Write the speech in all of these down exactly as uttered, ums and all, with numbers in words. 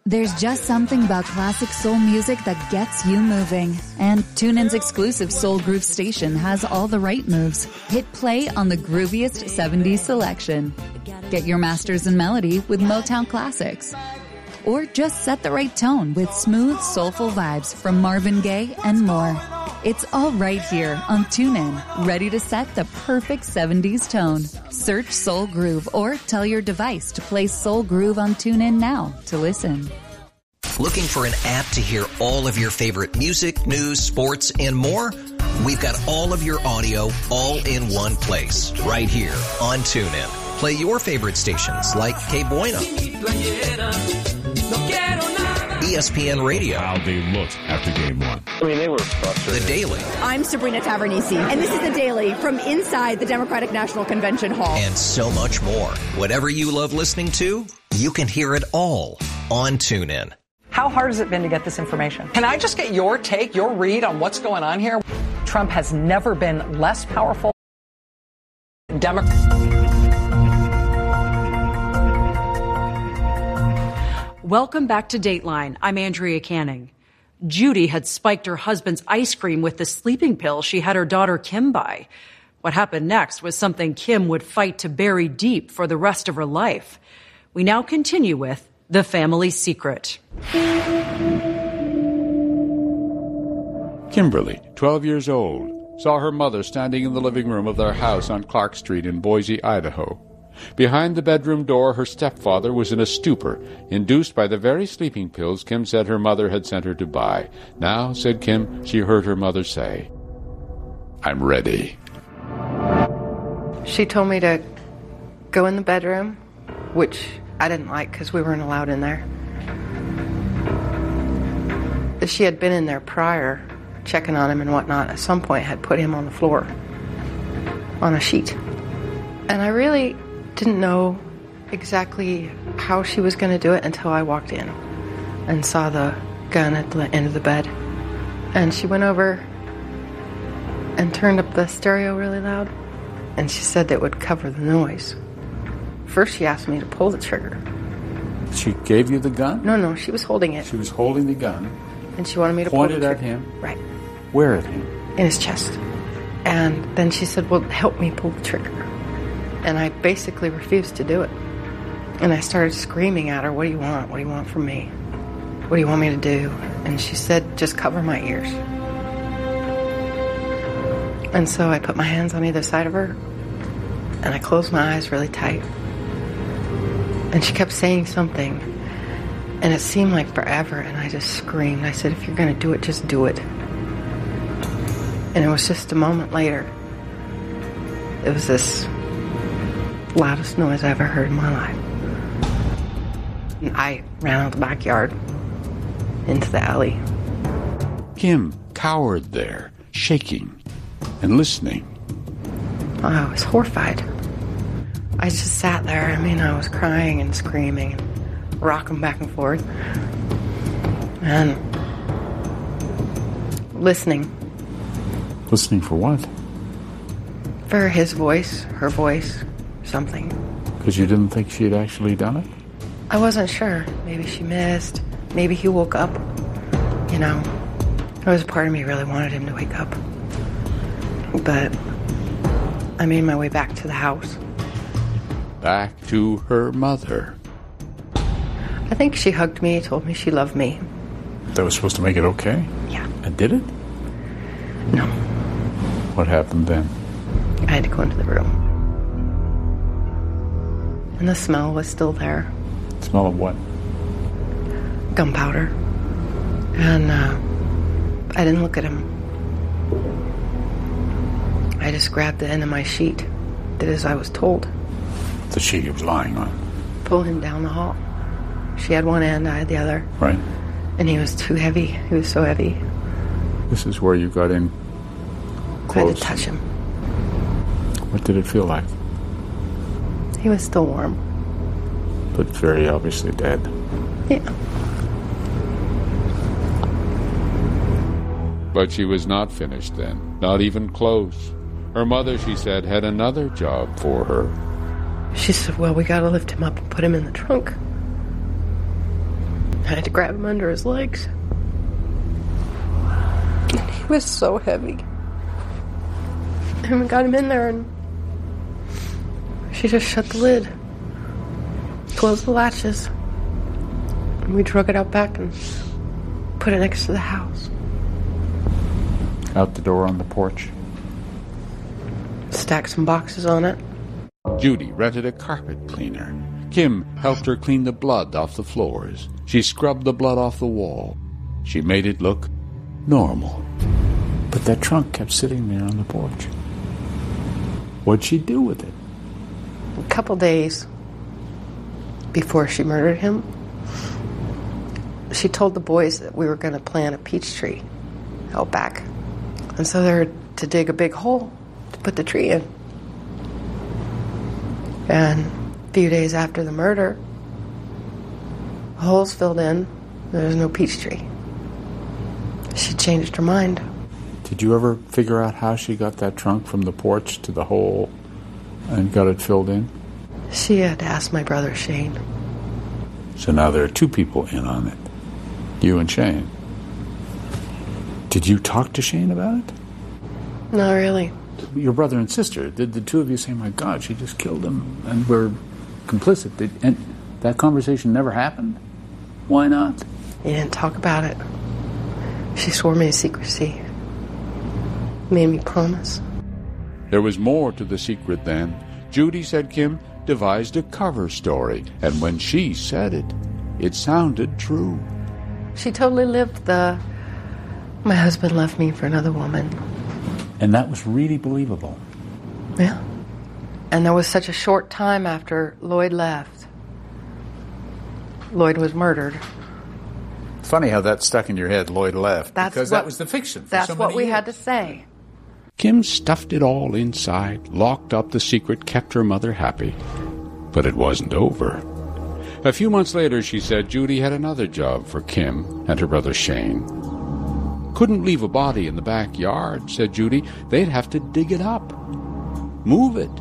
There's just something about classic soul music that gets you moving. And TuneIn's exclusive Soul Groove station has all the right moves. Hit play on the grooviest seventies selection. Get your masters in melody with Motown Classics. Or just set the right tone with smooth, soulful vibes from Marvin Gaye and more. It's all right here on TuneIn, ready to set the perfect seventies tone. Search Soul Groove or tell your device to play Soul Groove on TuneIn now to listen. Looking for an app to hear all of your favorite music, news, sports, and more? We've got all of your audio all in one place, right here on TuneIn. Play your favorite stations like K Bueno, E S P N Radio. How they looked after game one. I mean, they were frustrated. The Daily. I'm Sabrina Tavernisi, and this is The Daily from inside the Democratic National Convention Hall. And so much more. Whatever you love listening to, you can hear it all on TuneIn. How hard has it been to get this information? Can I just get your take, your read on what's going on here? Trump has never been less powerful. Democrat. Welcome back to Dateline. I'm Andrea Canning. Judy had spiked her husband's ice cream with the sleeping pill she had her daughter Kim buy. What happened next was something Kim would fight to bury deep for the rest of her life. We now continue with The Family Secret. Kimberly, twelve years old, saw her mother standing in the living room of their house on Clark Street in Boise, Idaho. Behind the bedroom door, her stepfather was in a stupor, induced by the very sleeping pills Kim said her mother had sent her to buy. Now, said Kim, she heard her mother say, "I'm ready." She told me to go in the bedroom, which I didn't like because we weren't allowed in there. She had been in there prior, checking on him and whatnot. At some point had put him on the floor, on a sheet. And I really didn't know exactly how she was going to do it until I walked in and saw the gun at the end of the bed. And she went over and turned up the stereo really loud, and she said that would cover the noise. First she asked me to pull the trigger. She gave you the gun? No, no, she was holding it. She was holding the gun. And she wanted me to pull Pointed the at trigger. him? Right. Where at him? In his chest. And then she said, well, help me pull the trigger. And I basically refused to do it. And I started screaming at her, what do you want? What do you want from me? What do you want me to do? And she said, just cover my ears. And so I put my hands on either side of her, and I closed my eyes really tight. And she kept saying something, and it seemed like forever, and I just screamed. I said, if you're going to do it, just do it. And it was just a moment later. It was this loudest noise I ever heard in my life. And I ran out the backyard into the alley. Kim cowered there, shaking and listening. Oh, I was horrified. I just sat there. I mean, I was crying and screaming and rocking back and forth and listening. Listening for what? For his voice, her voice, something. Because you didn't think she had actually done it? I wasn't sure. Maybe she missed. Maybe he woke up. You know, there was a part of me really wanted him to wake up. But I made my way back to the house. Back to her mother. I think she hugged me, told me she loved me. That was supposed to make it okay? Yeah. And did it? No. What happened then? I had to go into the room. And the smell was still there. Smell of what? Gunpowder. And uh, I didn't look at him. I just grabbed the end of my sheet, did as I was told. The sheet he was lying on. Pull him down the hall. She had one end, I had the other. Right. And he was too heavy. He was so heavy. This is where you got in close. I had to touch him. What did it feel like? He was still warm. But very obviously dead. Yeah. But she was not finished then. Not even close. Her mother, she said, had another job for her. She said, well, we gotta lift him up and put him in the trunk. I had to grab him under his legs. And he was so heavy. And we got him in there, and she just shut the lid, closed the latches, and we drug it out back and put it next to the house. Out the door on the porch. Stacked some boxes on it. Judy rented a carpet cleaner. Kim helped her clean the blood off the floors. She scrubbed the blood off the wall. She made it look normal. But that trunk kept sitting there on the porch. What'd she do with it? A couple days before she murdered him, she told the boys that we were going to plant a peach tree out back. And so they were to dig a big hole to put the tree in. And a few days after the murder, the hole's filled in. There's no peach tree. She changed her mind. Did you ever figure out how she got that trunk from the porch to the hole and got it filled in? She had asked my brother Shane. So now there are two people in on it. You and Shane. Did you talk to Shane about it? Not really. Your brother and sister, did the two of you say, my God, she just killed him and we're complicit? Did, and that conversation never happened? Why not? He didn't talk about it. She swore me to secrecy. Made me promise. There was more to the secret then. Judy said Kim devised a cover story, and when she said it, it sounded true. She totally lived the, my husband left me for another woman. And that was really believable. Yeah. And there was such a short time after Lloyd left. Lloyd was murdered. Funny how that stuck in your head, Lloyd left, that's because what, that was the fiction for That's so what many we years. had to say. Kim stuffed it all inside, locked up the secret, kept her mother happy. But it wasn't over. A few months later, she said Judy had another job for Kim and her brother Shane. Couldn't leave a body in the backyard, said Judy. They'd have to dig it up, move it.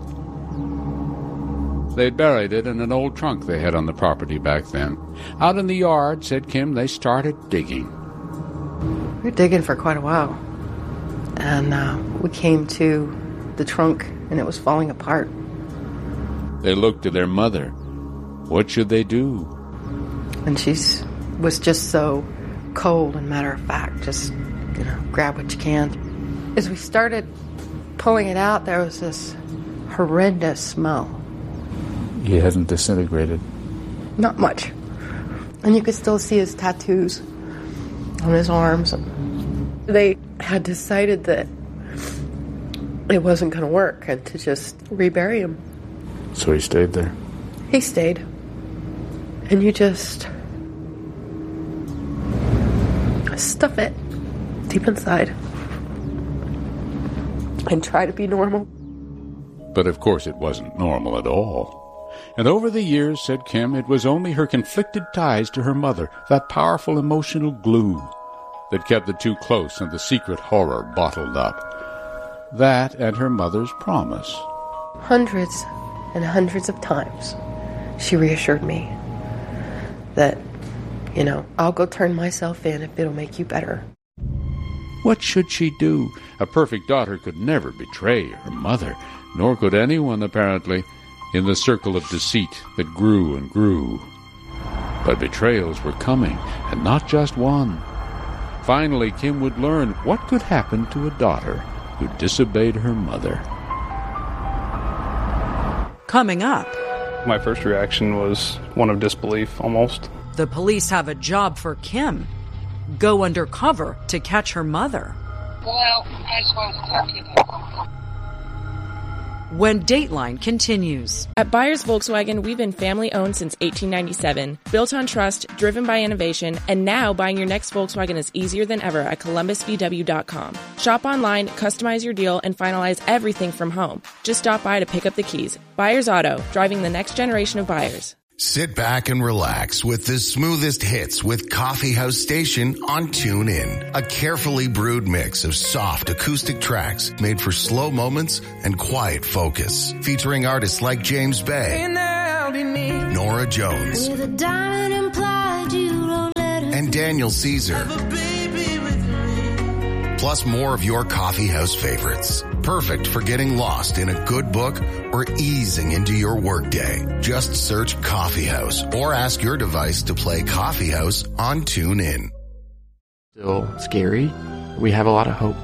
They'd buried it in an old trunk they had on the property back then. Out in the yard, said Kim, they started digging. We were digging for quite a while. And uh, we came to the trunk, and it was falling apart. They looked to their mother. What should they do? And she was just so cold and matter of fact, just, you know, grab what you can. As we started pulling it out, there was this horrendous smell. He hadn't disintegrated. Not much. And you could still see his tattoos on his arms. They had decided that it wasn't going to work and to just rebury him. So he stayed there? He stayed. And you just stuff it deep inside and try to be normal. But of course it wasn't normal at all. And over the years, said Kim, it was only her conflicted ties to her mother, that powerful emotional glue, that kept the two close and the secret horror bottled up. That and her mother's promise. Hundreds and hundreds of times she reassured me that, you know, I'll go turn myself in if it'll make you better. What should she do? A perfect daughter could never betray her mother, nor could anyone, apparently, in the circle of deceit that grew and grew. But betrayals were coming, and not just one. Finally, Kim would learn what could happen to a daughter who disobeyed her mother. Coming up, my first reaction was one of disbelief, almost. The police have a job for Kim. Go undercover to catch her mother. Well, I just wanted to talk to you about something. When Dateline continues. At Byers Volkswagen, we've been family-owned since eighteen ninety-seven, built on trust, driven by innovation, and now buying your next Volkswagen is easier than ever at Columbus V W dot com. Shop online, customize your deal, and finalize everything from home. Just stop by to pick up the keys. Byers Auto, driving the next generation of buyers. Sit back and relax with the smoothest hits with Coffee House Station on TuneIn. A carefully brewed mix of soft acoustic tracks made for slow moments and quiet focus. Featuring artists like James Bay, Norah Jones, and Daniel Caesar. Plus more of your coffee house favorites. Perfect for getting lost in a good book or easing into your workday. Just search Coffee House or ask your device to play Coffee House on TuneIn. Still scary. We have a lot of hope.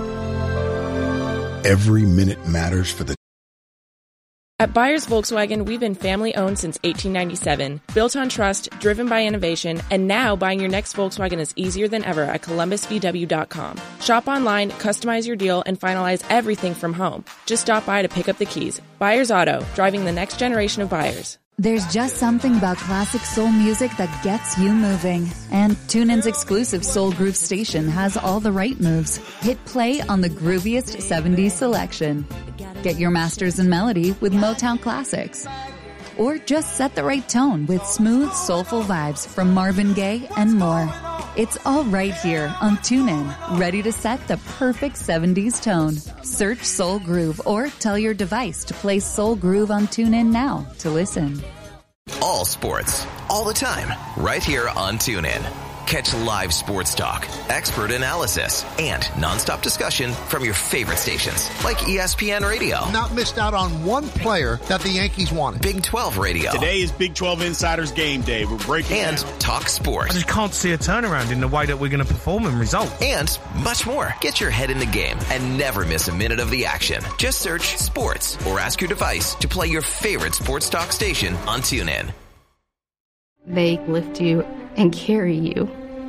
Every minute matters for the At Byers Volkswagen, we've been family-owned since eighteen ninety-seven, built on trust, driven by innovation, and now buying your next Volkswagen is easier than ever at Columbus V W dot com. Shop online, customize your deal, and finalize everything from home. Just stop by to pick up the keys. Byers Auto, driving the next generation of buyers. There's just something about classic soul music that gets you moving. And TuneIn's exclusive Soul Groove station has all the right moves. Hit play on the grooviest seventies selection. Get your masters in melody with Motown classics. Or just set the right tone with smooth, soulful vibes from Marvin Gaye and more. It's all right here on TuneIn, ready to set the perfect seventies tone. Search Soul Groove or tell your device to play Soul Groove on TuneIn now to listen. All sports, all the time, right here on TuneIn. Catch live sports talk, expert analysis, and nonstop discussion from your favorite stations like E S P N Radio. Not missed out on one player that the Yankees wanted. Big twelve Radio. Today is Big twelve Insiders Game Day. We're breaking And down. Talk Sports. I just can't see a turnaround in the way that we're going to perform and result. And much more. Get your head in the game and never miss a minute of the action. Just search sports or ask your device to play your favorite sports talk station on TuneIn. They lift you and carry you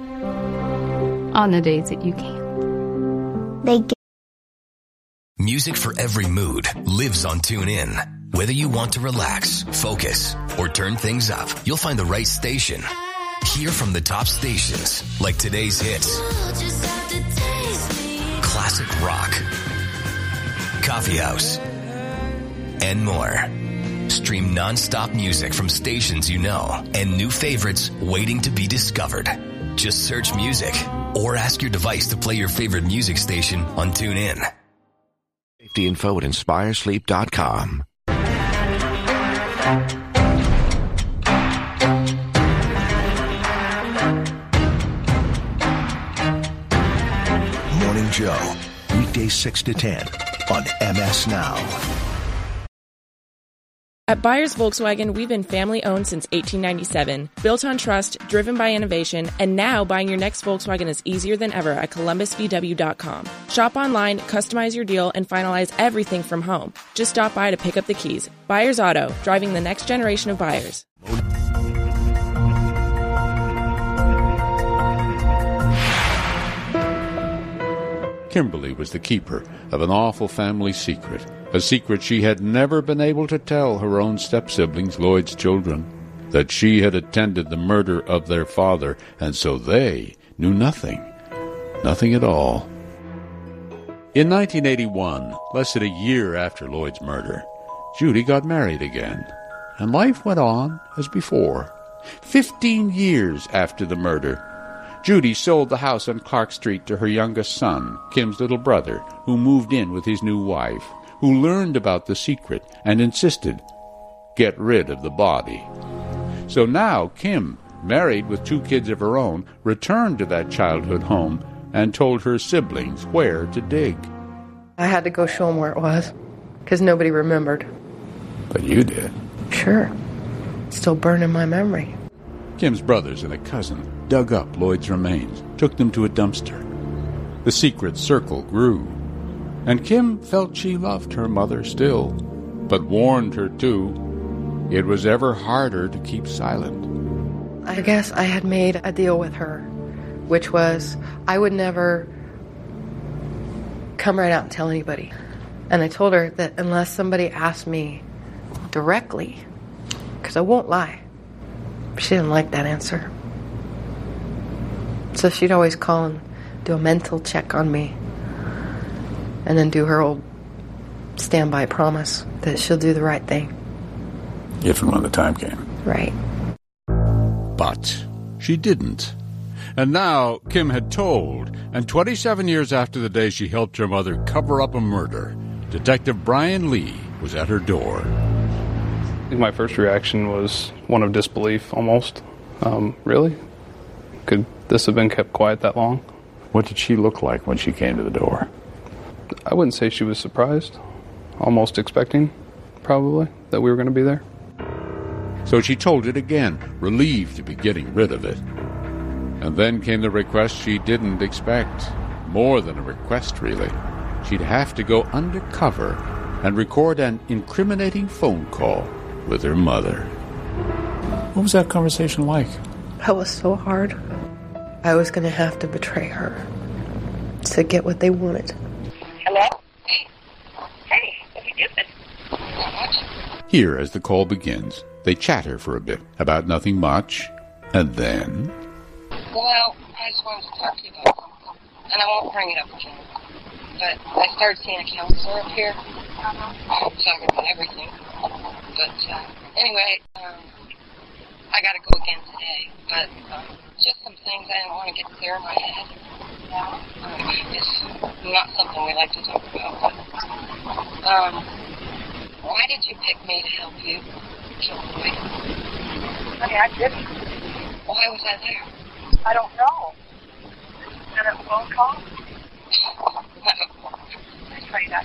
on the days that you can't. They get Music for every mood lives on TuneIn. Whether you want to relax, focus, or turn things up, you'll find the right station. Hear from the top stations like today's hits, classic rock, coffee house, and more. Stream non-stop music from stations you know and new favorites waiting to be discovered. Just search music or ask your device to play your favorite music station on TuneIn. Safety info at inspire sleep dot com. Morning Joe, weekdays six to ten on M S Now. At Byers Volkswagen, we've been family-owned since eighteen ninety-seven, built on trust, driven by innovation, and now buying your next Volkswagen is easier than ever at Columbus V W dot com. Shop online, customize your deal, and finalize everything from home. Just stop by to pick up the keys. Byers Auto, driving the next generation of buyers. Kimberly was the keeper of an awful family secret, a secret she had never been able to tell her own step-siblings, Lloyd's children, that she had attended the murder of their father, and so they knew nothing, nothing at all. In nineteen eighty-one, less than a year after Lloyd's murder, Judy got married again, and life went on as before. Fifteen years after the murder, Judy sold the house on Clark Street to her youngest son, Kim's little brother, who moved in with his new wife, who learned about the secret and insisted, get rid of the body. So now Kim, married with two kids of her own, returned to that childhood home and told her siblings where to dig. I had to go show them where it was, because nobody remembered. But you did. Sure. It's still burned in my memory. Kim's brothers and a cousin dug up Lloyd's remains, took them to a dumpster. The secret circle grew, and Kim felt she loved her mother still, but warned her, too, it was ever harder to keep silent. I guess I had made a deal with her, which was I would never come right out and tell anybody. And I told her that unless somebody asked me directly, because I won't lie, she didn't like that answer. So she'd always call and do a mental check on me, and then do her old standby promise that she'll do the right thing. If and when the time came. Right. But she didn't. And now Kim had told, and twenty-seven years after the day she helped her mother cover up a murder, Detective Brian Lee was at her door. My first reaction was one of disbelief, almost. Um, really? Could this have been kept quiet that long? What did she look like when she came to the door? I wouldn't say she was surprised. Almost expecting, probably, that we were going to be there. So she told it again, relieved to be getting rid of it. And then came the request she didn't expect. More than a request, really. She'd have to go undercover and record an incriminating phone call with her mother. What was that conversation like? That was so hard. I was going to have to betray her to get what they wanted. Hello? Hey. Hey, what are you doing? Not much. Here, as the call begins, they chatter for a bit about nothing much, and then... Well, I just wanted to talk to you about something, and I won't bring it up again. But I started seeing a counselor up here, talking about everything. But uh, anyway, um, I got to go again today. But um, just some things I didn't want to get clear in my head. Um, it's not something we like to talk about. But um, why did you pick me to help you kill Lloyd? Honey, I didn't. Why was I there? I don't know. Is that a phone call? I'll tell you that.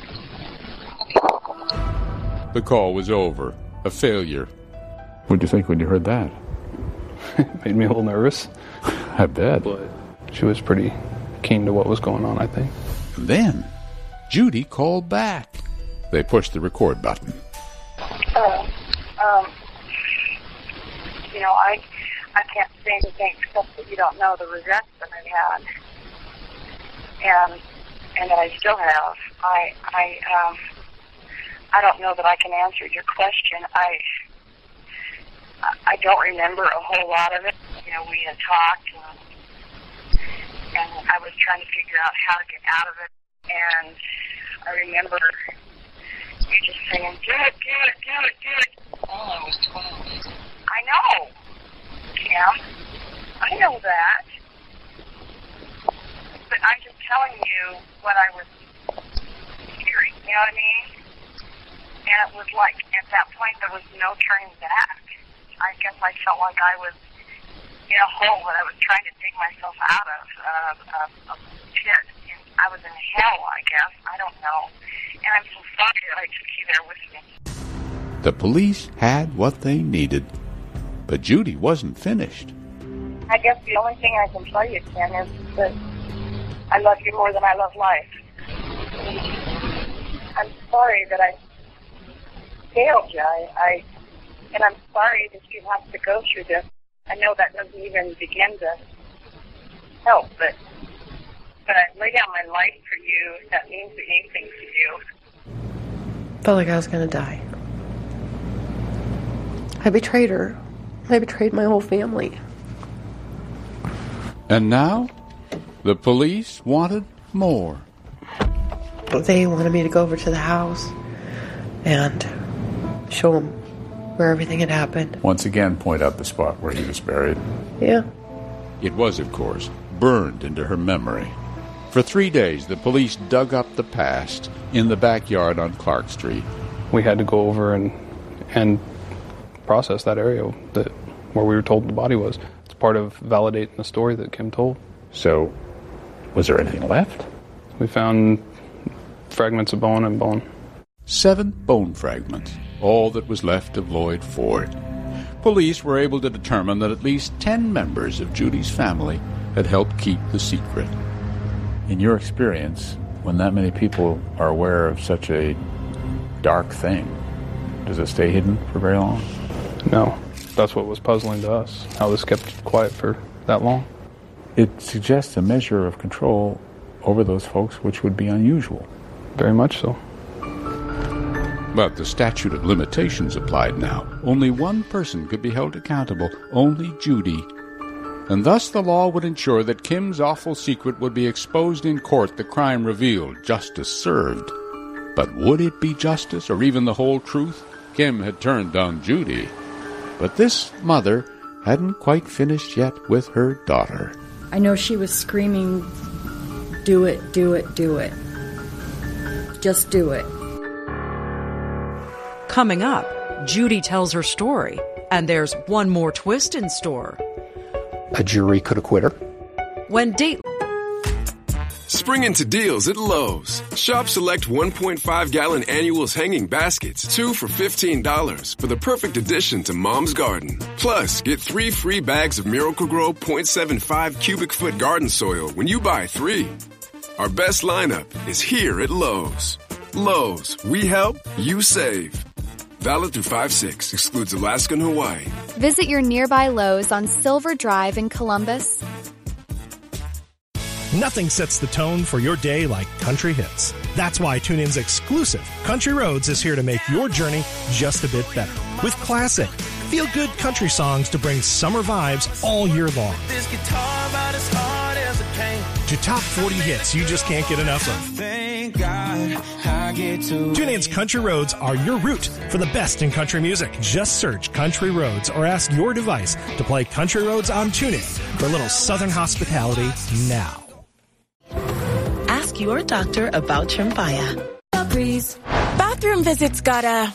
Okay. The call was over. A failure. What did you think when you heard that? It made me a little nervous. I bet. But she was pretty keen to what was going on, I think. Then, Judy called back. They pushed the record button. Uh, um, you know, I I can't say anything except that you don't know the regrets that I've had. And and that I still have. I I um I don't know that I can answer your question. I I don't remember a whole lot of it. You know, we had talked and, and I was trying to figure out how to get out of it. And I remember you just saying, do it, do it, do it, do it. Oh, I was twelve. I know, Kim. I know that. But I'm just telling you what I was hearing, you know what I mean? And it was like, at that point, there was no turning back. I guess I felt like I was in a hole that I was trying to dig myself out of, uh, a, a pit. And I was in hell, I guess. I don't know. And I'm so sorry that I took you there with me. The police had what they needed. But Judy wasn't finished. I guess the only thing I can tell you, Ken, is that I love you more than I love life. I'm sorry that I failed you. I, I and I'm sorry that you have to go through this. I know that doesn't even begin to help, but but I lay down my life for you. If that means anything to you. Felt like I was going to die. I betrayed her. I betrayed my whole family. And now, the police wanted more. They wanted me to go over to the house and show them where everything had happened. Once again, point out the spot where he was buried. Yeah. It was, of course, burned into her memory. For three days, the police dug up the past in the backyard on Clark Street. We had to go over and and process that area that where we were told the body was. It's part of validating the story that Kim told. So, was there anything left? We found fragments of bone and bone. Seven bone fragments, all that was left of Lloyd Ford. Police were able to determine that at least ten members of Judy's family had helped keep the secret. In your experience, when that many people are aware of such a dark thing, does it stay hidden for very long? No. That's what was puzzling to us, how this kept quiet for that long. It suggests a measure of control over those folks which would be unusual. Very much so. But the statute of limitations applied now. Only one person could be held accountable, only Judy. And thus the law would ensure that Kim's awful secret would be exposed in court, the crime revealed, justice served. But would it be justice, or even the whole truth? Kim had turned on Judy. But this mother hadn't quite finished yet with her daughter. I know she was screaming, do it, do it, do it. Just do it. Coming up, Judy tells her story, and there's one more twist in store. a jury could acquit her. When Date... Spring into deals at Lowe's. Shop select one point five gallon annuals hanging baskets, two for fifteen dollars, for the perfect addition to Mom's Garden. Plus, get three free bags of Miracle-Gro point seven five cubic foot garden soil when you buy three. Our best lineup is here at Lowe's. Lowe's, we help, you save. Valid through five six, excludes Alaska and Hawaii. Visit your nearby Lowe's on Silver Drive in Columbus. Nothing sets the tone for your day like country hits. That's why TuneIn's exclusive Country Roads is here to make your journey just a bit better. With classic, feel-good country songs to bring summer vibes all year long. This guitar about as hard as it can. To top forty hits you just can't get enough of. Thank God I get to TuneIn's Country Roads are your route for the best in country music. Just search Country Roads or ask your device to play Country Roads on TuneIn for a little southern hospitality now. Ask your doctor about Tremfya. Breeze. Bathroom visits gotta...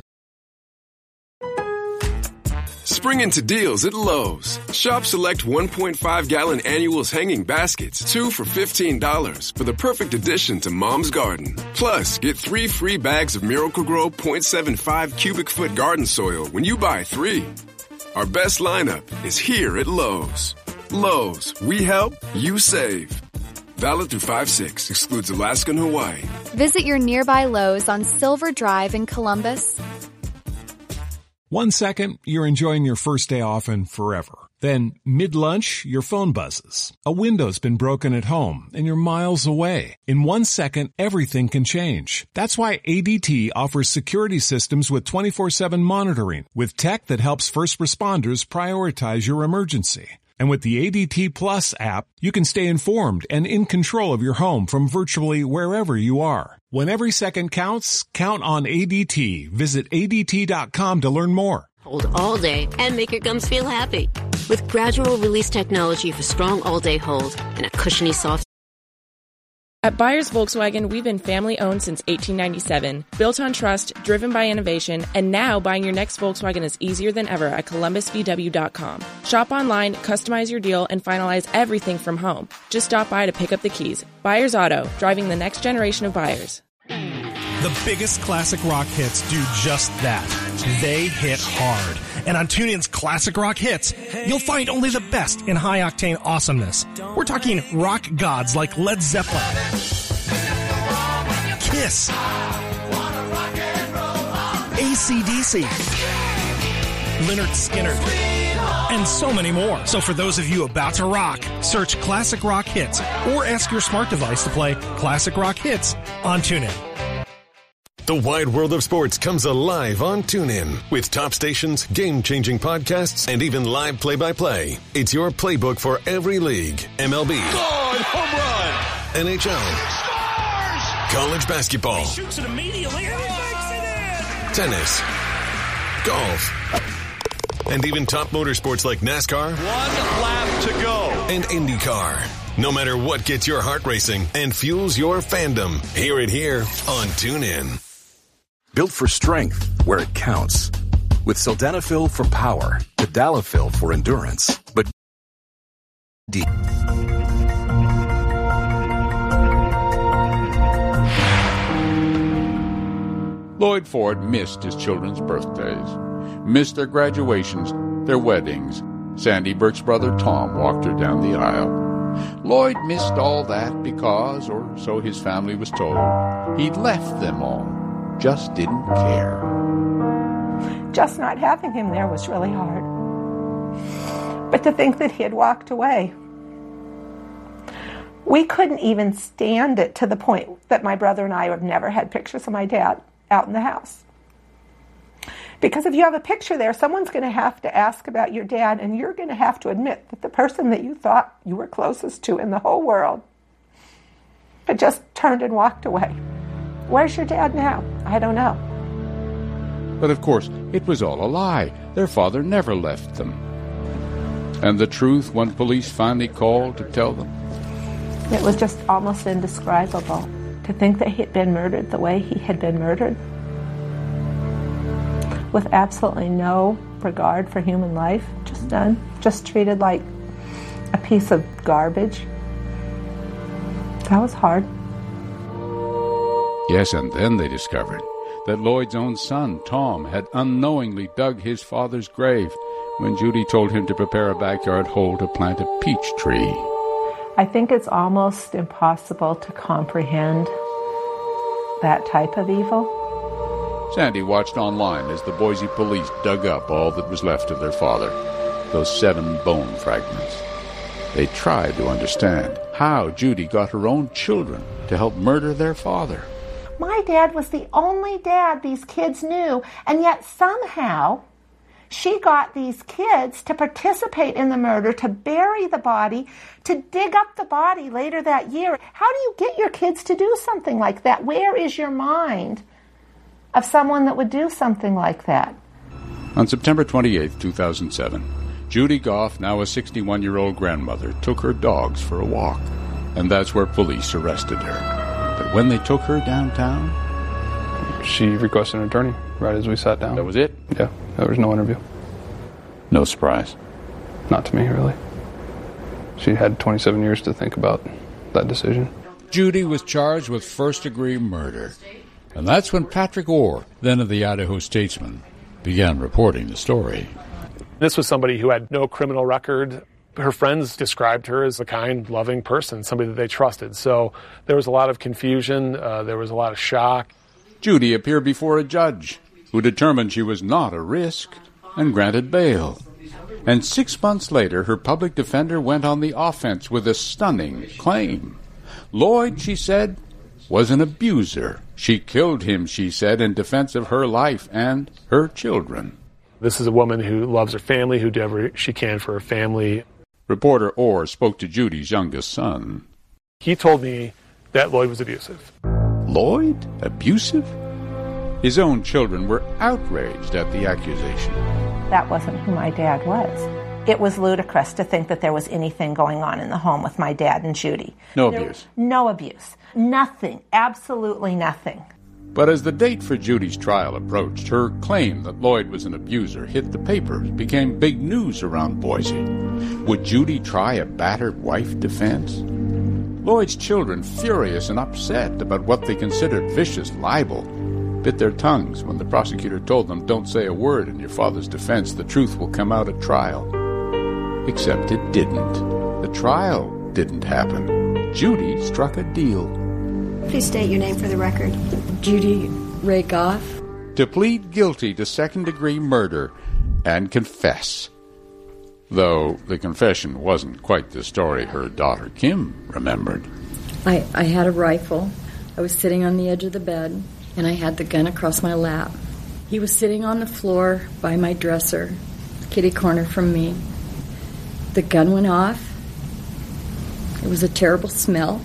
Spring into deals at Lowe's. Shop select one point five gallon annuals hanging baskets, two for fifteen dollars, for the perfect addition to Mom's Garden. Plus, get three free bags of Miracle-Gro point seven five cubic foot garden soil when you buy three. Our best lineup is here at Lowe's. Lowe's, we help, you save. Valid through five six, excludes Alaska and Hawaii. Visit your nearby Lowe's on Silver Drive in Columbus. One second, you're enjoying your first day off and forever. Then, mid-lunch, your phone buzzes. A window's been broken at home, and you're miles away. In one second, everything can change. That's why A D T offers security systems with twenty-four seven monitoring, with tech that helps first responders prioritize your emergency. And with the A D T Plus app, you can stay informed and in control of your home from virtually wherever you are. When every second counts, count on A D T. Visit A D T dot com to learn more. Hold all day and make your gums feel happy. With gradual release technology for strong all-day hold and a cushiony soft... At Byers Volkswagen, we've been family-owned since eighteen ninety-seven, built on trust, driven by innovation, and now buying your next Volkswagen is easier than ever at Columbus V W dot com. Shop online, customize your deal, and finalize everything from home. Just stop by to pick up the keys. Byers Auto, driving the next generation of buyers. The biggest classic rock hits do just that. They hit hard. And on TuneIn's Classic Rock Hits, you'll find only the best in high-octane awesomeness. We're talking rock gods like Led Zeppelin, Kiss, A C D C, Lynyrd Skynyrd, and so many more. So for those of you about to rock, search Classic Rock Hits or ask your smart device to play Classic Rock Hits on TuneIn. The wide world of sports comes alive on TuneIn with top stations, game-changing podcasts, and even live play-by-play. It's your playbook for every league. M L B. God, home run! N H L. Scores! College basketball. He shoots it immediately and he makes it in! Tennis. Golf. And even top motorsports like NASCAR. One lap to go. And IndyCar. No matter what gets your heart racing and fuels your fandom, hear it here on TuneIn. Built for strength where it counts. With Sildenafil for power, Tadalafil for endurance, but deep. Lloyd Ford missed his children's birthdays, missed their graduations, their weddings. Sandy Burke's brother Tom walked her down the aisle. Lloyd missed all that because, or so his family was told, he'd left them all, just didn't care. Just not having him there was really hard. But to think that he had walked away. We couldn't even stand it to the point that my brother and I have never had pictures of my dad out in the house. Because if you have a picture there, someone's going to have to ask about your dad, and you're going to have to admit that the person that you thought you were closest to in the whole world had just turned and walked away. Where's your dad now? I don't know. But of course, it was all a lie. Their father never left them. And the truth, when police finally called to tell them? It was just almost indescribable to think that he had been murdered the way he had been murdered, with absolutely no regard for human life, just none, just treated like piece of garbage. That was hard. Yes, and then they discovered that Lloyd's own son, Tom, had unknowingly dug his father's grave when Judy told him to prepare a backyard hole to plant a peach tree. I think it's almost impossible to comprehend that type of evil. Sandy watched online as the Boise police dug up all that was left of their father, those seven bone fragments. They tried to understand how Judy got her own children to help murder their father. My dad was the only dad these kids knew, and yet somehow she got these kids to participate in the murder, to bury the body, to dig up the body later that year. How do you get your kids to do something like that? Where is your mind of someone that would do something like that? On September twenty-eighth, two thousand seven, Judy Goff, now a sixty-one-year-old grandmother, took her dogs for a walk, and that's where police arrested her. But when they took her downtown... She requested an attorney right as we sat down. That was it? Yeah, there was no interview. No surprise? Not to me, really. She had twenty-seven years to think about that decision. Judy was charged with first-degree murder. And that's when Patrick Orr, then of the Idaho Statesman, began reporting the story. This was somebody who had no criminal record. Her friends described her as a kind, loving person, somebody that they trusted. So there was a lot of confusion. Uh, there was a lot of shock. Judy appeared before a judge who determined she was not a risk and granted bail. And six months later, her public defender went on the offense with a stunning claim. Lloyd, she said, was an abuser. She killed him, she said, in defense of her life and her children. This is a woman who loves her family, who did whatever she can for her family. Reporter Orr spoke to Judy's youngest son. He told me that Lloyd was abusive. Lloyd? Abusive? His own children were outraged at the accusation. That wasn't who my dad was. It was ludicrous to think that there was anything going on in the home with my dad and Judy. No there, abuse? No abuse. Nothing. Absolutely nothing. But as the date for Judy's trial approached, her claim that Lloyd was an abuser hit the papers, became big news around Boise. Would Judy try a battered wife defense? Lloyd's children, furious and upset about what they considered vicious libel, bit their tongues when the prosecutor told them, "Don't say a word in your father's defense. The truth will come out at trial." Except it didn't. The trial didn't happen. Judy struck a deal. Please state your name for the record. Judy Ray Goff. To plead guilty to second-degree murder and confess. Though the confession wasn't quite the story her daughter Kim remembered. I, I had a rifle. I was sitting on the edge of the bed, and I had the gun across my lap. He was sitting on the floor by my dresser, kitty corner from me. The gun went off. It was a terrible smell.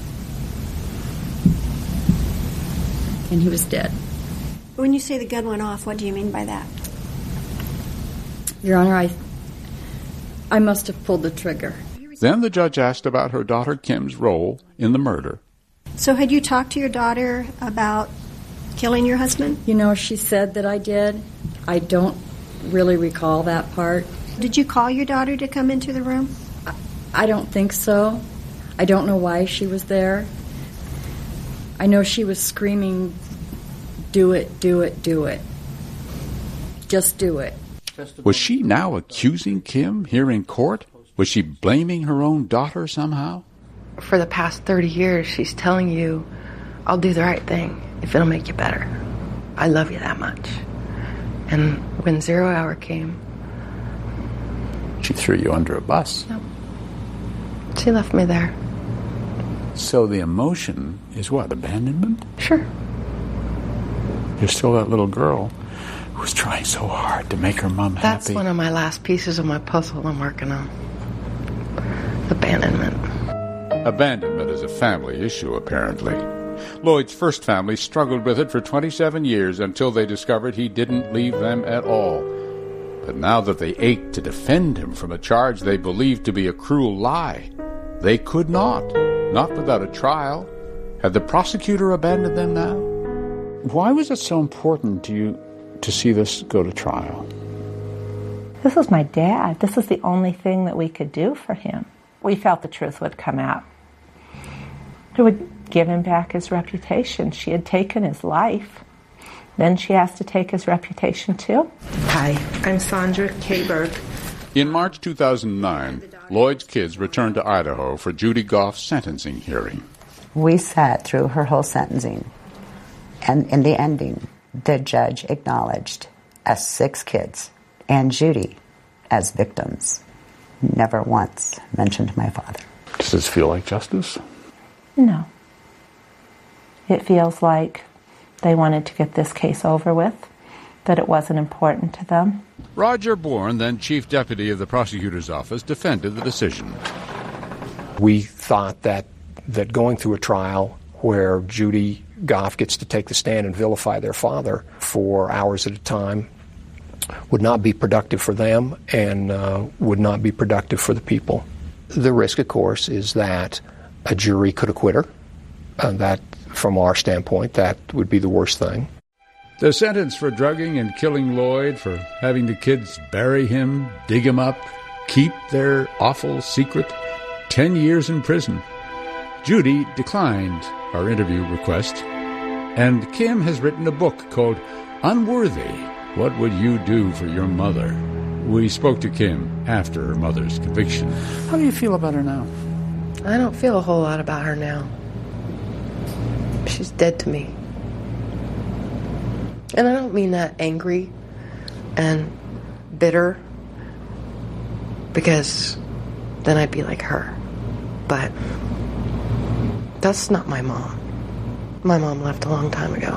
And he was dead. When you say the gun went off, what do you mean by that? Your Honor, I, I must have pulled the trigger. Then the judge asked about her daughter Kim's role in the murder. So had you talked to your daughter about killing your husband? You know, she said that I did. I don't really recall that part. Did you call your daughter to come into the room? I, I don't think so. I don't know why she was there. I know she was screaming, "Do it, do it, do it. Just do it." Was she now accusing Kim here in court? Was she blaming her own daughter somehow? For the past thirty years, she's telling you, "I'll do the right thing if it'll make you better. I love you that much." And when zero hour came... She threw you under a bus. No. She left me there. So the emotion is what, abandonment? Sure. You're still that little girl who's trying so hard to make her mom happy. That's one of my last pieces of my puzzle I'm working on. Abandonment. Abandonment is a family issue, apparently. Lloyd's first family struggled with it for twenty-seven years until they discovered he didn't leave them at all. But now that they ached to defend him from a charge they believed to be a cruel lie, they could not. Not without a trial. Had the prosecutor abandoned them now? Why was it so important to you to see this go to trial? This was my dad. This is the only thing that we could do for him. we felt the truth would come out. It would give him back his reputation. She had taken his life. Then she has to take his reputation too. Hi, I'm Sandra K-Berg. In March two thousand nine, Lloyd's kids returned to Idaho for Judy Goff's sentencing hearing. We sat through her whole sentencing, and in the ending, the judge acknowledged as six kids and Judy as victims. Never once mentioned my father. Does this feel like justice? No. It feels like they wanted to get this case over with, that it wasn't important to them. Roger Bourne, then chief deputy of the prosecutor's office, defended the decision. We thought that that going through a trial where Judy Goff gets to take the stand and vilify their father for hours at a time would not be productive for them and uh, would not be productive for the people. The risk, of course, is that a jury could acquit her. Uh, that, from our standpoint, that would be the worst thing. The sentence for drugging and killing Lloyd, for having the kids bury him, dig him up, keep their awful secret, ten years in prison. Judy declined our interview request, and Kim has written a book called Unworthy, What Would You Do for Your Mother? We spoke to Kim after her mother's conviction. How do you feel about her now? I don't feel a whole lot about her now. She's dead to me. And I don't mean that angry and bitter, because then I'd be like her. But that's not my mom. My mom left a long time ago.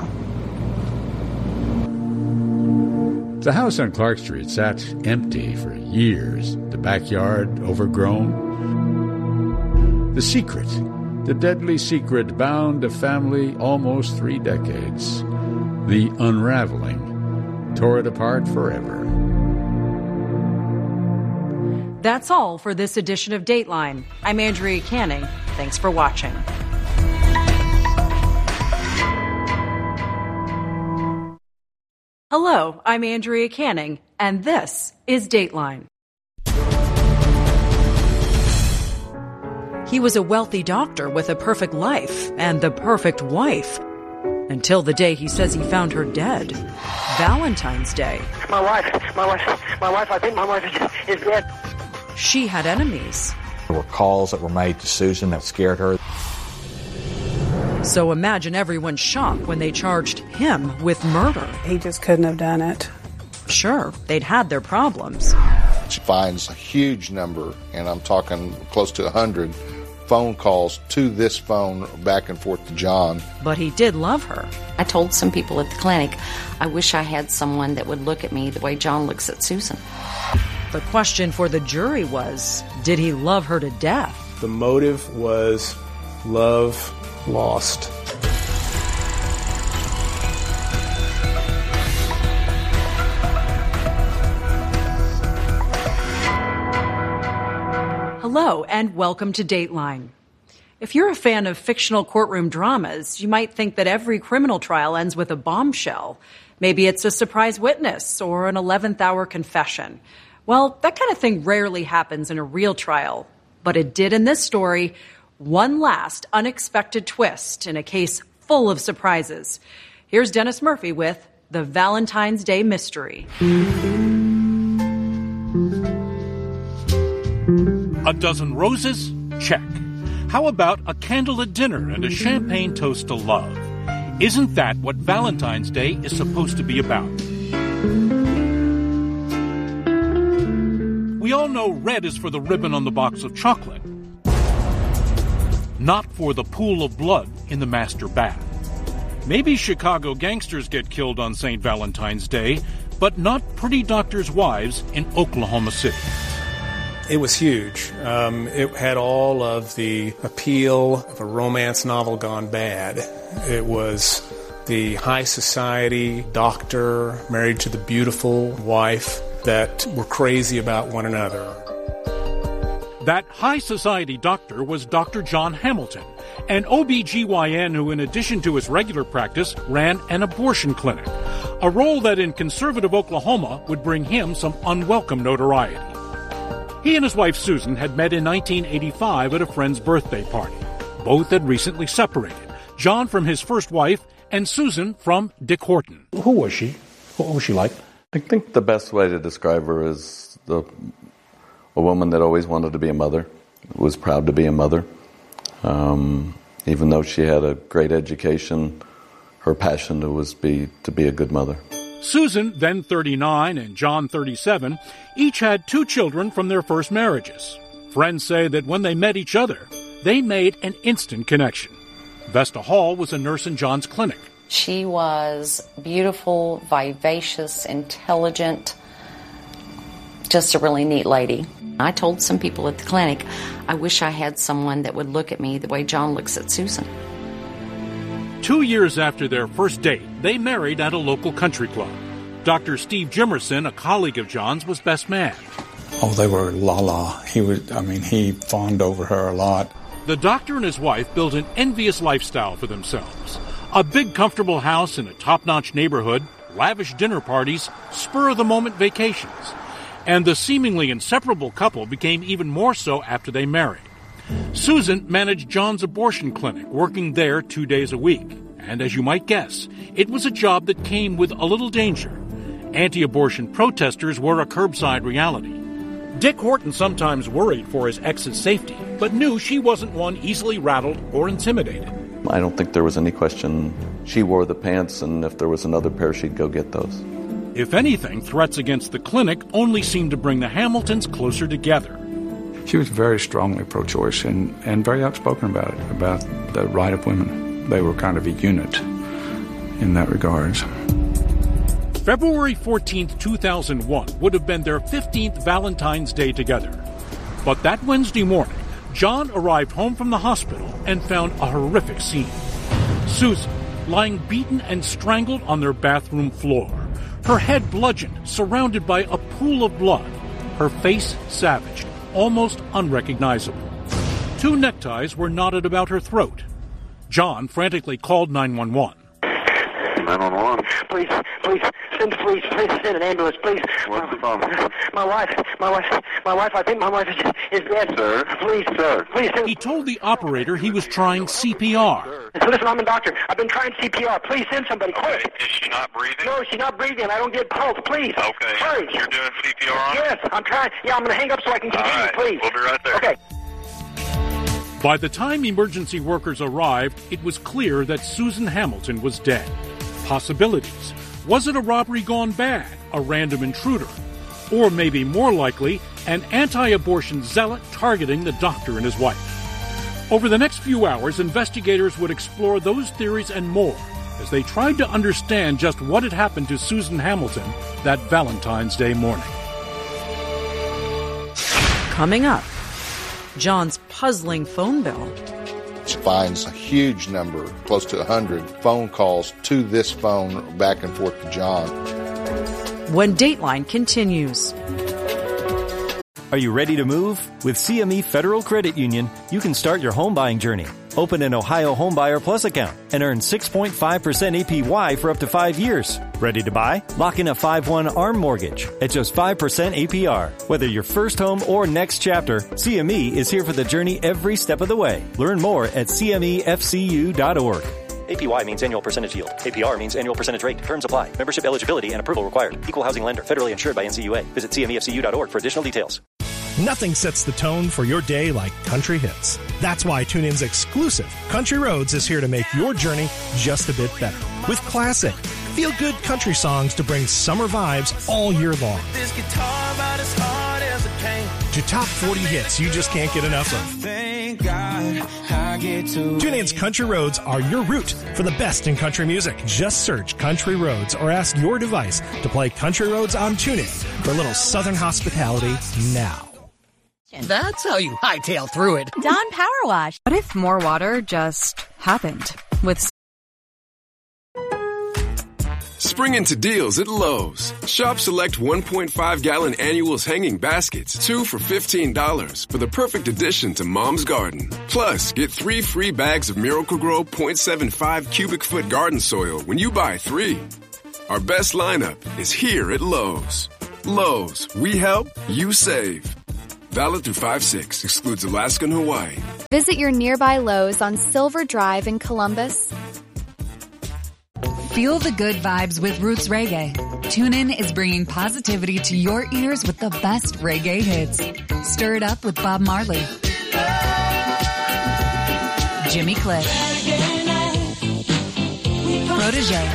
The house on Clark Street sat empty for years, the backyard overgrown. The secret, the deadly secret bound a family almost three decades. The unraveling tore it apart forever. That's all for this edition of Dateline. I'm Andrea Canning. Thanks for watching. Hello, I'm Andrea Canning, and this is Dateline. He was a wealthy doctor with a perfect life and the perfect wife. Until the day he says he found her dead. Valentine's Day. My wife, my wife, my wife, I think my wife is, is dead. She had enemies. There were calls that were made to Susan that scared her. So imagine everyone's shock when they charged him with murder. He just couldn't have done it. Sure, they'd had their problems. She finds a huge number, and I'm talking close to a hundred, phone calls to this phone back and forth to John. But he did love her. I told some people at the clinic, I wish I had someone that would look at me the way John looks at Susan. The question for the jury was, did he love her to death? The motive was love lost. Hello, and welcome to Dateline. If you're a fan of fictional courtroom dramas, you might think that every criminal trial ends with a bombshell. Maybe it's a surprise witness or an eleventh hour confession. Well, that kind of thing rarely happens in a real trial, but it did in this story. One last unexpected twist in a case full of surprises. Here's Dennis Murphy with The Valentine's Day Mystery. A dozen roses? Check. How about a candlelit dinner and a champagne toast to love? Isn't that what Valentine's Day is supposed to be about? We all know red is for the ribbon on the box of chocolate, not for the pool of blood in the master bath. Maybe Chicago gangsters get killed on Saint Valentine's Day, but not pretty doctors' wives in Oklahoma City. It was huge. Um, it had all of the appeal of a romance novel gone bad. It was the high society doctor married to the beautiful wife that were crazy about one another. That high society doctor was Doctor John Hamilton, an O B G Y N who, in addition to his regular practice, ran an abortion clinic, a role that in conservative Oklahoma would bring him some unwelcome notoriety. He and his wife Susan had met in nineteen eighty-five at a friend's birthday party. Both had recently separated, John from his first wife and Susan from Dick Horton. Who was she? What was she like? I think the best way to describe her is the, a woman that always wanted to be a mother, was proud to be a mother. Um, even though she had a great education, her passion was be to be a good mother. Susan, then thirty-nine, and John, thirty-seven, each had two children from their first marriages. Friends say that when they met each other, they made an instant connection. Vesta Hall was a nurse in John's clinic. She was beautiful, vivacious, intelligent, just a really neat lady. I told some people at the clinic, I wish I had someone that would look at me the way John looks at Susan. Two years after their first date, they married at a local country club. Doctor Steve Jimerson, a colleague of John's, was best man. Oh, they were la-la. He was, I mean, he fawned over her a lot. The doctor and his wife built an envious lifestyle for themselves. A big, comfortable house in a top-notch neighborhood, lavish dinner parties, spur-of-the-moment vacations. And the seemingly inseparable couple became even more so after they married. Susan managed John's abortion clinic, working there two days a week. And as you might guess, it was a job that came with a little danger. Anti-abortion protesters were a curbside reality. Dick Horton sometimes worried for his ex's safety, but knew she wasn't one easily rattled or intimidated. I don't think there was any question. She wore the pants, and if there was another pair, she'd go get those. If anything, threats against the clinic only seemed to bring the Hamiltons closer together. She was very strongly pro-choice and, and very outspoken about it, about the right of women. They were kind of a unit in that regards. February fourteenth, two thousand one would have been their fifteenth Valentine's Day together. But that Wednesday morning, John arrived home from the hospital and found a horrific scene. Susan, lying beaten and strangled on their bathroom floor, her head bludgeoned, surrounded by a pool of blood, her face savaged, almost unrecognizable. Two neckties were knotted about her throat. John frantically called nine one one. nine one one. Please, please, send the police, please send an ambulance, please. What's the problem? My wife, my wife, my wife, I think my wife is, is dead. Sir? Please, Sir. Please send... He told the operator he was trying C P R. Listen, I'm a doctor. I've been trying C P R. Please send somebody, quick. Is she not breathing? No, she's not breathing. I don't get pulse. Please. Okay. Hurry. You're doing C P R on her? Yes, I'm trying. Yeah, I'm going to hang up so I can continue, All right. please. We'll be right there. Okay. By the time emergency workers arrived, it was clear that Susan Hamilton was dead. Possibilities. Was it a robbery gone bad, a random intruder? Or maybe more likely, an anti-abortion zealot targeting the doctor and his wife? Over the next few hours, investigators would explore those theories and more as they tried to understand just what had happened to Susan Hamilton that Valentine's Day morning. Coming up, John's puzzling phone bill. Finds a huge number, close to one hundred phone calls to this phone back and forth to John. When Dateline continues. Are you ready to move? With C M E Federal Credit Union, you can start your home buying journey. Open an Ohio Homebuyer Plus account and earn six point five percent A P Y for up to five years. Ready to buy? Lock in a five one ARM mortgage at just five percent A P R. Whether your first home or next chapter, C M E is here for the journey every step of the way. Learn more at C M E F C U dot org. A P Y means annual percentage yield. A P R means annual percentage rate. Terms apply. Membership eligibility and approval required. Equal housing lender. Federally insured by N C U A. Visit C M E F C U dot org for additional details. Nothing sets the tone for your day like country hits. That's why TuneIn's exclusive Country Roads is here to make your journey just a bit better. With classic, feel-good country songs to bring summer vibes all year long. This guitar about as hard as it can. To top forty hits you just can't get enough of. Thank God I get to. TuneIn's Country Roads are your route for the best in country music. Just search Country Roads or ask your device to play Country Roads on TuneIn for a little southern hospitality now. That's how you hightail through it. Dawn Power Wash. What if more water just happened? With Spring into deals at Lowe's. Shop select one point five gallon annuals hanging baskets, two for fifteen dollars for the perfect addition to Mom's Garden. Plus, get three free bags of Miracle-Gro point seven five cubic foot garden soil when you buy three. Our best lineup is here at Lowe's. Lowe's, we help, you save. Valid through five six. Excludes Alaska and Hawaii. Visit your nearby Lowe's on Silver Drive in Columbus. Feel the good vibes with Roots Reggae. TuneIn is bringing positivity to your ears with the best reggae hits. Stir it up with Bob Marley, Jimmy Cliff, Protege,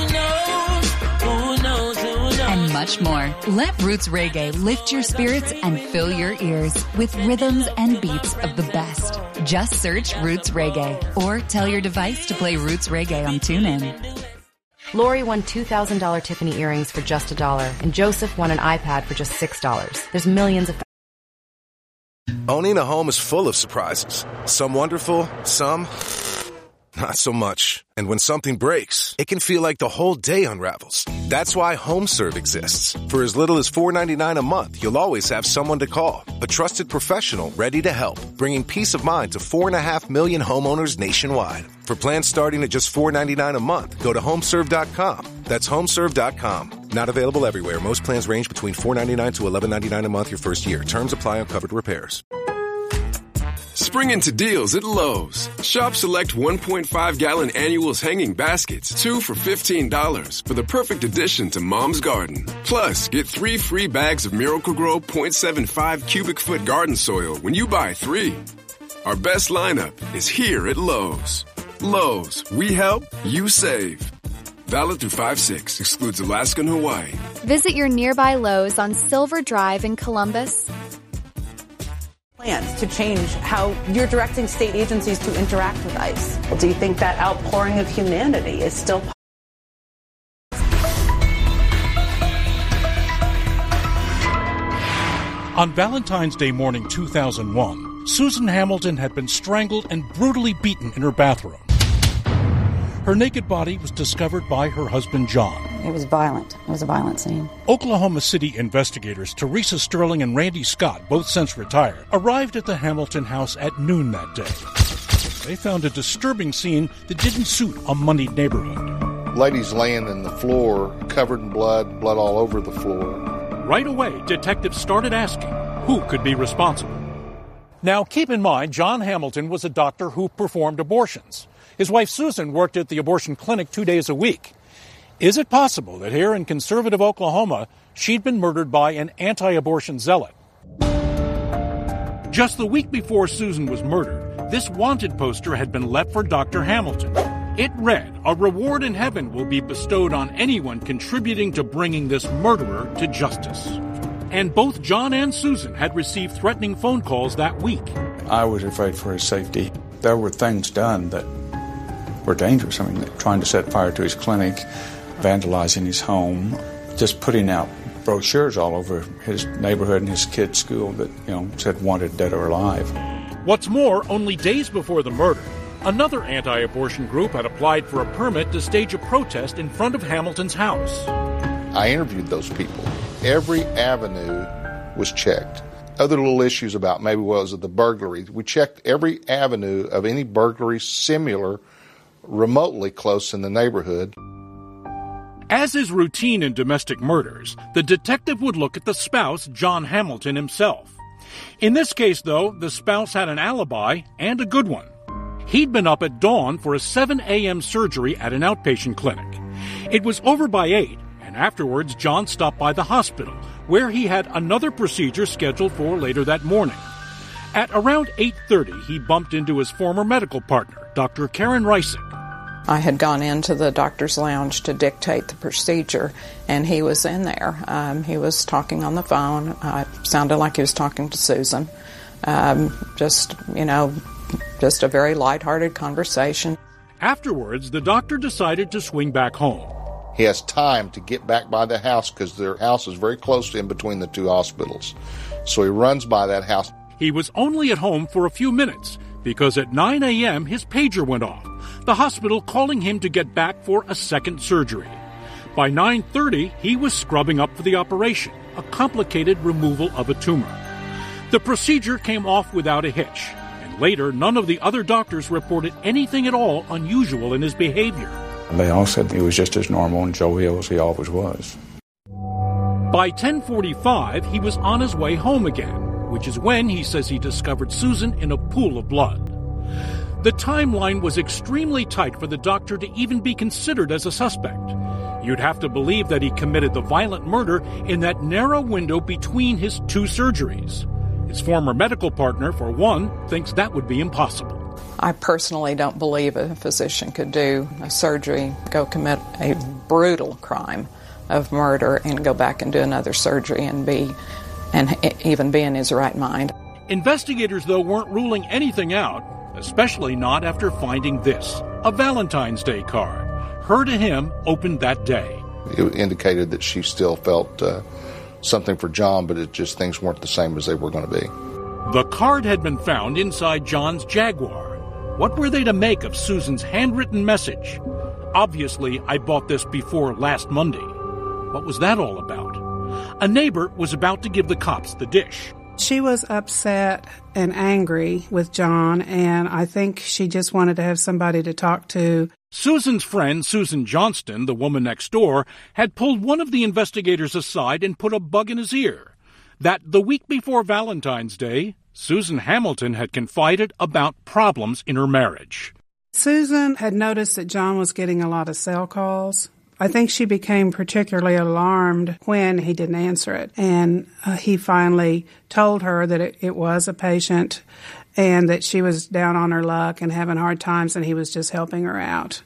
and much more. Let Roots Reggae lift your spirits and fill your ears with rhythms and beats of the best. Just search Roots Reggae or tell your device to play Roots Reggae on TuneIn. Lori won two thousand dollars Tiffany earrings for just a dollar, and Joseph won an iPad for just six dollars. There's millions of... Owning a home is full of surprises. Some wonderful, some not so much. And when something breaks, it can feel like the whole day unravels. That's why HomeServe exists. For as little as four dollars and ninety-nine cents a month, you'll always have someone to call. A trusted professional ready to help, bringing peace of mind to four point five million homeowners nationwide. For plans starting at just four dollars and ninety-nine cents a month, go to homeserve dot com. That's homeserve dot com. Not available everywhere. Most plans range between four dollars and ninety-nine cents to eleven dollars and ninety-nine cents a month your first year. Terms apply on covered repairs. Spring into deals at Lowe's. Shop select one point five gallon annuals hanging baskets, two for fifteen dollars, for the perfect addition to Mom's Garden. Plus, get three free bags of Miracle-Gro zero point seven five cubic foot garden soil when you buy three. Our best lineup is here at Lowe's. Lowe's, we help, you save. Valid through five six. Excludes Alaska and Hawaii. Visit your nearby Lowe's on Silver Drive in Columbus. Plans to change how you're directing state agencies to interact with ICE. Do you think that outpouring of humanity is still possible? On Valentine's Day morning two thousand one, Susan Hamilton had been strangled and brutally beaten in her bathroom. Her naked body was discovered by her husband, John. It was violent. It was a violent scene. Oklahoma City investigators Teresa Sterling and Randy Scott, both since retired, arrived at the Hamilton house at noon that day. They found a disturbing scene that didn't suit a moneyed neighborhood. Ladies laying in the floor, covered in blood, blood all over the floor. Right away, detectives started asking who could be responsible. Now, keep in mind, John Hamilton was a doctor who performed abortions. His wife, Susan, worked at the abortion clinic two days a week. Is it possible that here in conservative Oklahoma, she'd been murdered by an anti-abortion zealot? Just the week before Susan was murdered, this wanted poster had been left for Doctor Hamilton. It read, "A reward in heaven will be bestowed on anyone contributing to bringing this murderer to justice." And both John and Susan had received threatening phone calls that week. I was afraid for his safety. There were things done that were dangerous. I mean, trying to set fire to his clinic, vandalizing his home, just putting out brochures all over his neighborhood and his kids' school that, you know, said wanted dead or alive. What's more, only days before the murder, another anti-abortion group had applied for a permit to stage a protest in front of Hamilton's house. I interviewed those people. Every avenue was checked. Other little issues about maybe what was it, the burglary. We checked every avenue of any burglary similar remotely close in the neighborhood. As is routine in domestic murders, the detective would look at the spouse, John Hamilton himself. In this case, though, the spouse had an alibi, and a good one. He'd been up at dawn for a seven a.m. surgery at an outpatient clinic. It was over by eight, and afterwards John stopped by the hospital, where he had another procedure scheduled for later that morning. At around eight thirty, he bumped into his former medical partner, Doctor Karen Reisig. I had gone into the doctor's lounge to dictate the procedure, and he was in there. Um, he was talking on the phone. Uh, sounded like he was talking to Susan. Um, just, you know, just a very lighthearted conversation. Afterwards, the doctor decided to swing back home. He has time to get back by the house because their house is very close in between the two hospitals. So he runs by that house. He was only at home for a few minutes because at nine a.m. his pager went off, the hospital calling him to get back for a second surgery. By nine thirty, he was scrubbing up for the operation, a complicated removal of a tumor. The procedure came off without a hitch, and later none of the other doctors reported anything at all unusual in his behavior. They all said he was just as normal and jovial as he always was. By ten forty-five, he was on his way home again. which is when he says he discovered Susan in a pool of blood. The timeline was extremely tight for the doctor to even be considered as a suspect. You'd have to believe that he committed the violent murder in that narrow window between his two surgeries. His former medical partner, for one, thinks that would be impossible. I personally don't believe a physician could do a surgery, go commit a brutal crime of murder, and go back and do another surgery and be, and even be in his right mind. Investigators, though, weren't ruling anything out, especially not after finding this, a Valentine's Day card. Her to him opened that day. It indicated that she still felt uh, something for John, but it just things weren't the same as they were going to be. The card had been found inside John's Jaguar. What were they to make of Susan's handwritten message? Obviously, I bought this before last Monday. What was that all about? A neighbor was about to give the cops the dish. She was upset and angry with John, and I think she just wanted to have somebody to talk to. Susan's friend, Susan Johnston, the woman next door, had pulled one of the investigators aside and put a bug in his ear. That the week before Valentine's Day, Susan Hamilton had confided about problems in her marriage. Susan had noticed that John was getting a lot of cell calls. I think she became particularly alarmed when he didn't answer it. And uh, he finally told her that it, it was a patient and that she was down on her luck and having hard times, and he was just helping her out.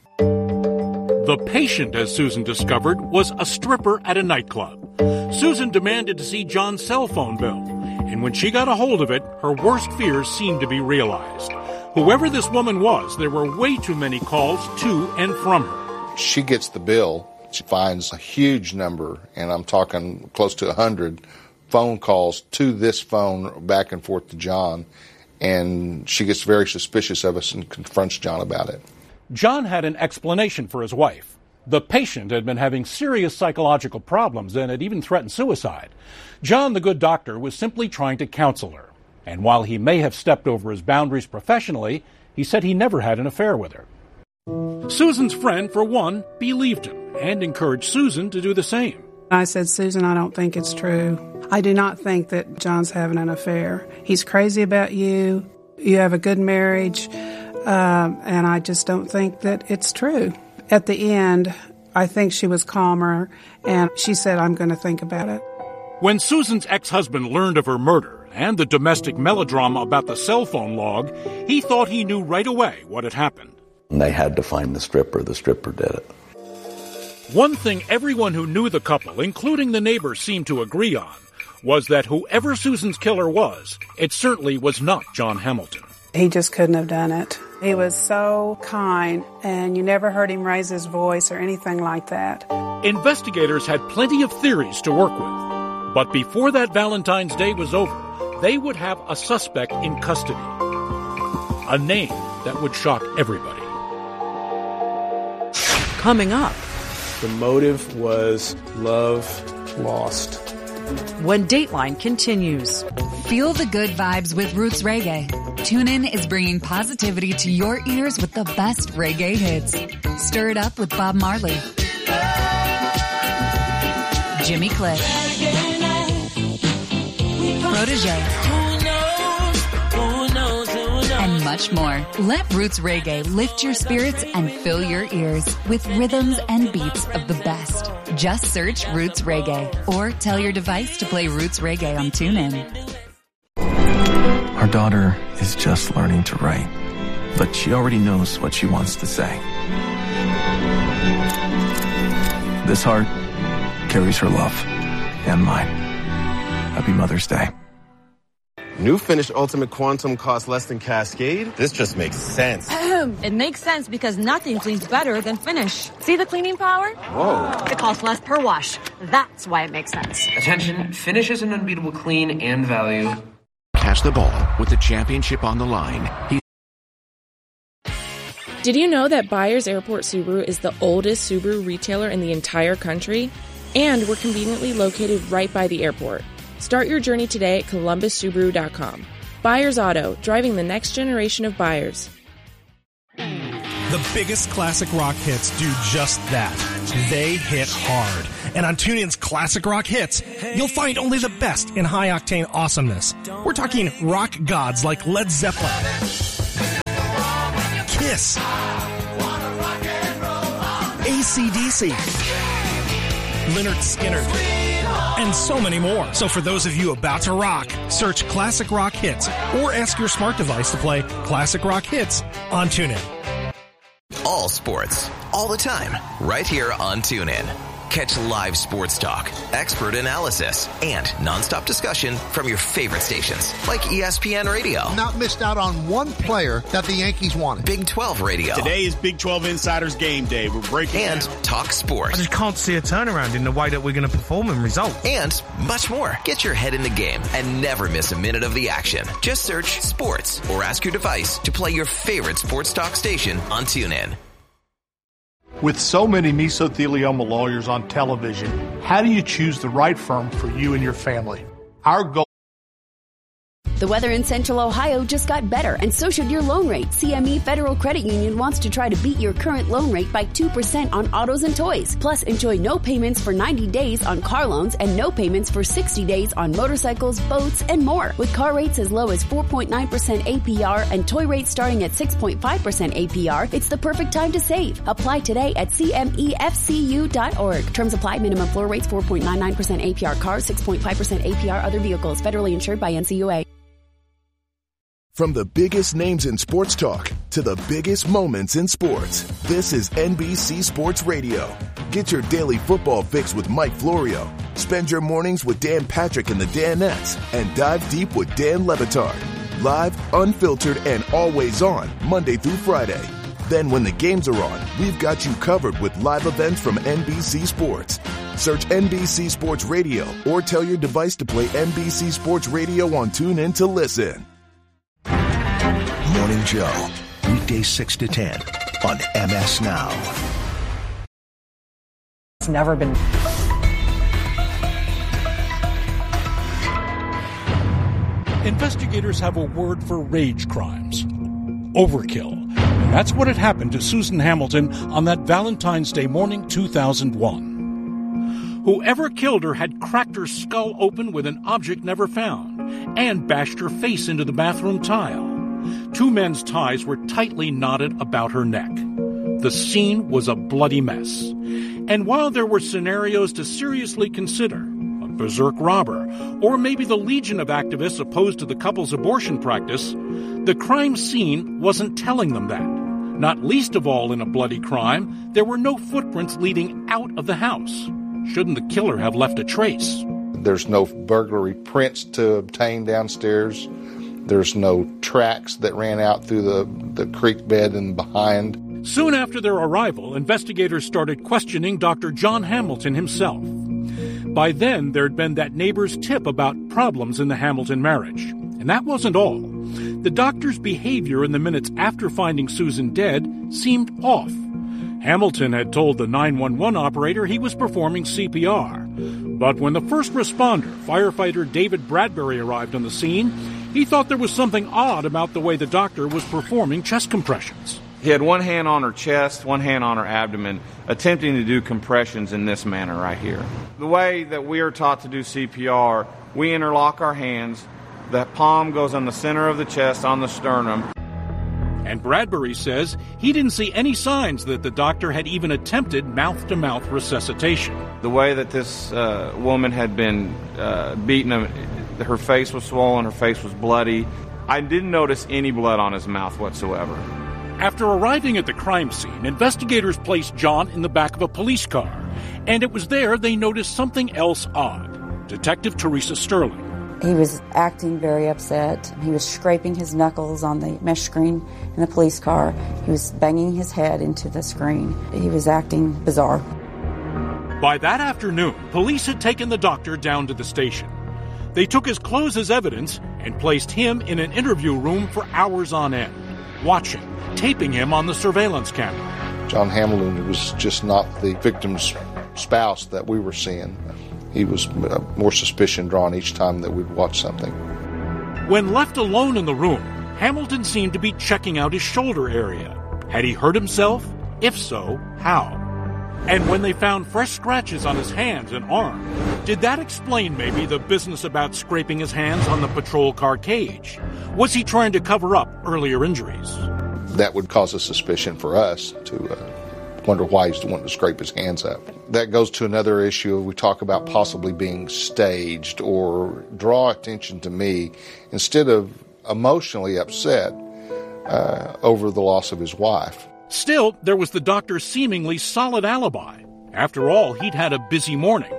The patient, as Susan discovered, was a stripper at a nightclub. Susan demanded to see John's cell phone bill, and when she got a hold of it, her worst fears seemed to be realized. Whoever this woman was, there were way too many calls to and from her. She gets the bill. She finds a huge number, and I'm talking close to one hundred phone calls to this phone back and forth to John, and she gets very suspicious of us and confronts John about it. John had an explanation for his wife. The patient had been having serious psychological problems and had even threatened suicide. John, the good doctor, was simply trying to counsel her. And while he may have stepped over his boundaries professionally, he said he never had an affair with her. Susan's friend, for one, believed him and encouraged Susan to do the same. I said, Susan, I don't think it's true. I do not think that John's having an affair. He's crazy about you. You have a good marriage. Um, and I just don't think that it's true. At the end, I think she was calmer, and she said, I'm going to think about it. When Susan's ex-husband learned of her murder and the domestic melodrama about the cell phone log, he thought he knew right away what had happened. And they had to find the stripper. The stripper did it. One thing everyone who knew the couple, including the neighbors, seemed to agree on was that whoever Susan's killer was, it certainly was not John Hamilton. He just couldn't have done it. He was so kind, and you never heard him raise his voice or anything like that. Investigators had plenty of theories to work with, but before that Valentine's Day was over, they would have a suspect in custody. A name that would shock everybody. Coming up, the motive was love lost. When Dateline continues. Feel the good vibes with Roots Reggae. TuneIn is bringing positivity to your ears with the best reggae hits. Stir it up with Bob Marley, Jimmy Cliff, Protégé, and much more. Let Roots Reggae lift your spirits and fill your ears with rhythms and beats of the best. Just search Roots Reggae or tell your device to play Roots Reggae on TuneIn. Our daughter is just learning to write, but she already knows what she wants to say. This heart carries her love and mine. Happy Mother's Day. New Finish Ultimate Quantum costs less than Cascade? This just makes sense. It makes sense because nothing cleans better than Finish. See the cleaning power? Whoa. It costs less per wash. That's why it makes sense. Attention, Finish is an unbeatable clean and value. Catch the ball with the championship on the line. He- Did you know that Byers Airport Subaru is the oldest Subaru retailer in the entire country? And we're conveniently located right by the airport. Start your journey today at columbus subaru dot com. Byers Auto, driving the next generation of buyers. The biggest classic rock hits do just that. They hit hard. And on TuneIn's Classic Rock Hits, you'll find only the best in high-octane awesomeness. We're talking rock gods like Led Zeppelin, Kiss, A C D C, Lynyrd Skynyrd, and so many more. So for those of you about to rock, search Classic Rock Hits or ask your smart device to play Classic Rock Hits on TuneIn. All sports, all the time, right here on TuneIn. Catch live sports talk, expert analysis, and nonstop discussion from your favorite stations like E S P N Radio. Not missed out on one player that the Yankees wanted. Big twelve Radio. Today is Big twelve Insiders Game Day. We're breaking And down. Talk Sports. I just can't see a turnaround in the way that we're going to perform and result. And much more. Get your head in the game and never miss a minute of the action. Just search sports or ask your device to play your favorite sports talk station on TuneIn. With so many mesothelioma lawyers on television, how do you choose the right firm for you and your family? Our goal. The weather in Central Ohio just got better, and so should your loan rate. C M E Federal Credit Union wants to try to beat your current loan rate by two percent on autos and toys. Plus, enjoy no payments for ninety days on car loans and no payments for sixty days on motorcycles, boats, and more. With car rates as low as four point nine percent A P R and toy rates starting at six point five percent A P R, it's the perfect time to save. Apply today at C M E F C U dot org. Terms apply. Minimum floor rates four point nine nine percent A P R cars, six point five percent A P R other vehicles. Federally insured by N C U A. From the biggest names in sports talk to the biggest moments in sports, this is N B C Sports Radio. Get your daily football fix with Mike Florio. Spend your mornings with Dan Patrick and the Danettes, and dive deep with Dan Le Batard. Live, unfiltered, and always on, Monday through Friday. Then when the games are on, we've got you covered with live events from N B C Sports. Search N B C Sports Radio or tell your device to play N B C Sports Radio on TuneIn to listen. Morning Joe, weekdays six to ten on M S Now. It's never been. Investigators have a word for rage crimes: overkill. And that's what had happened to Susan Hamilton on that Valentine's Day morning, two thousand one. Whoever killed her had cracked her skull open with an object never found and bashed her face into the bathroom tile. Two men's ties were tightly knotted about her neck. The scene was a bloody mess. And while there were scenarios to seriously consider, a berserk robber, or maybe the legion of activists opposed to the couple's abortion practice, the crime scene wasn't telling them that. Not least of all in a bloody crime, there were no footprints leading out of the house. Shouldn't the killer have left a trace? There's no burglary prints to obtain downstairs. There's no tracks that ran out through the, the creek bed and behind. Soon after their arrival, investigators started questioning Doctor John Hamilton himself. By then, there'd been that neighbor's tip about problems in the Hamilton marriage. And that wasn't all. The doctor's behavior in the minutes after finding Susan dead seemed off. Hamilton had told the nine one one operator he was performing C P R. But when the first responder, firefighter David Bradbury, arrived on the scene, he thought there was something odd about the way the doctor was performing chest compressions. He had one hand on her chest, one hand on her abdomen, attempting to do compressions in this manner right here. The way that we are taught to do C P R, we interlock our hands, the palm goes on the center of the chest, on the sternum. And Bradbury says he didn't see any signs that the doctor had even attempted mouth-to-mouth resuscitation. The way that this uh, woman had been uh, beaten, her face was swollen, her face was bloody. I didn't notice any blood on his mouth whatsoever. After arriving at the crime scene, investigators placed John in the back of a police car. And it was there they noticed something else odd. Detective Teresa Sterling. He was acting very upset. He was scraping his knuckles on the mesh screen in the police car. He was banging his head into the screen. He was acting bizarre. By that afternoon, police had taken the doctor down to the station. They took his clothes as evidence and placed him in an interview room for hours on end, watching, taping him on the surveillance camera. John Hamilton was just not the victim's spouse that we were seeing. He was uh, more suspicion drawn each time that we'd watch something. When left alone in the room, Hamilton seemed to be checking out his shoulder area. Had he hurt himself? If so, how? And when they found fresh scratches on his hands and arm, did that explain maybe the business about scraping his hands on the patrol car cage? Was he trying to cover up earlier injuries? That would cause a suspicion for us to uh, wonder why he's wanting to scrape his hands up. That goes to another issue. We talk about possibly being staged or draw attention to me instead of emotionally upset uh, over the loss of his wife. Still, there was the doctor's seemingly solid alibi. After all, he'd had a busy morning.